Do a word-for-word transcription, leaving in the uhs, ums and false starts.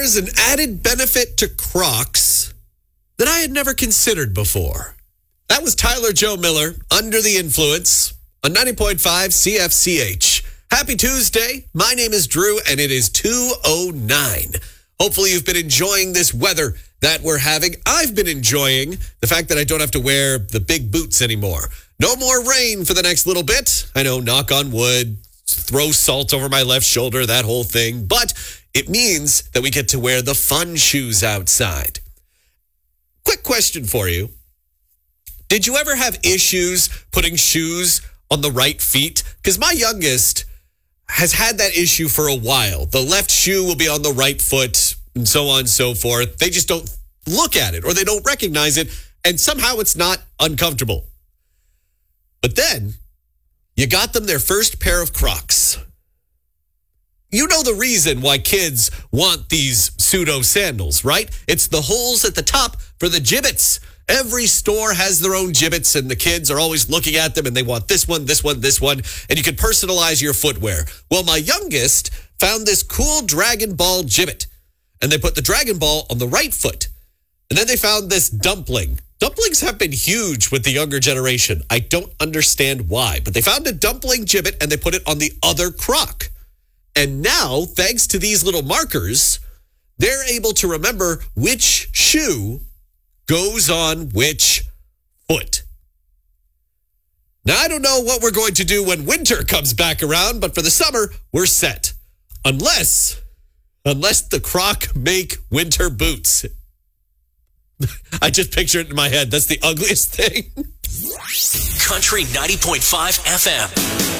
there's an added benefit to Crocs that I had never considered before. That was Tyler Joe Miller, Under the Influence, on ninety point five C F C H. Happy Tuesday. My name is Drew, and it is two oh nine. Hopefully you've been enjoying this weather that we're having. I've been enjoying the fact that I don't have to wear the big boots anymore. No more rain for the next little bit. I know, knock on wood, throw salt over my left shoulder, that whole thing. But it means that we get to wear the fun shoes outside. Quick question for you. Did you ever have issues putting shoes on the right feet? Because my youngest has had that issue for a while. The left shoe will be on the right foot and so on and so forth. They just don't look at it or they don't recognize it. And somehow it's not uncomfortable. But then you got them their first pair of Crocs. You know the reason why kids want these pseudo sandals, right? It's the holes at the top for the gibbets. Every store has their own gibbets, and the kids are always looking at them, and they want this one, this one, this one, and you can personalize your footwear. Well, my youngest found this cool Dragon Ball gibbet, and they put the Dragon Ball on the right foot. And then they found this dumpling. Dumplings have been huge with the younger generation. I don't understand why, but they found a dumpling gibbet, and they put it on the other Croc. And now, thanks to these little markers, they're able to remember which shoe goes on which foot. Now, I don't know what we're going to do when winter comes back around, but for the summer, we're set. Unless, unless the Croc make winter boots. I just picture it in my head. That's the ugliest thing. Country ninety point five F M.